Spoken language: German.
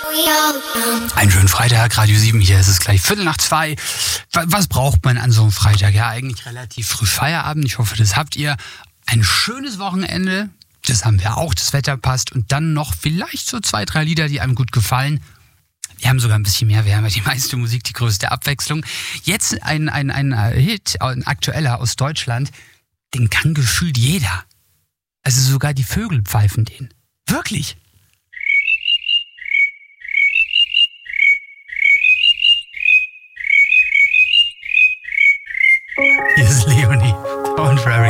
Einen schönen Freitag, Radio 7, hier ist es gleich 1:45. Was braucht man an so einem Freitag? Ja, eigentlich relativ früh Feierabend. Ich hoffe, das habt ihr. Ein schönes Wochenende, das haben wir auch, das Wetter passt. Und dann noch vielleicht so 2, 3 Lieder, die einem gut gefallen. Wir haben sogar ein bisschen mehr, wir haben ja die meiste Musik, die größte Abwechslung. Jetzt ein Hit, ein aktueller aus Deutschland, den kann gefühlt jeder. Also sogar die Vögel pfeifen den. Wirklich. Hier ist Leonie, Don't Worry.